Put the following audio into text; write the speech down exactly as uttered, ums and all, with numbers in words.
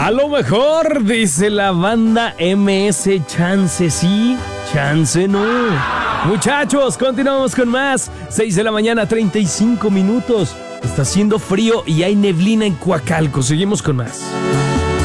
A lo mejor, dice la banda M S, chance sí, chance no. Muchachos, continuamos con más. seis de la mañana, treinta y cinco minutos. Está haciendo frío y hay neblina en Coacalco. Seguimos con más.